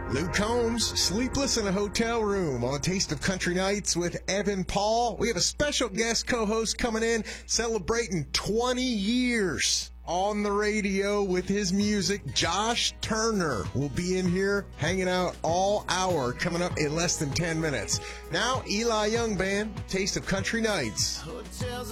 Luke Combs, sleepless in a hotel room on Taste of Country Nights with Evan Paul. We have a special guest co-host coming in celebrating 20 years on the radio with his music. Josh Turner will be in here hanging out all hour, coming up in less than 10 minutes. Now, Eli Young Band, Taste of Country Nights.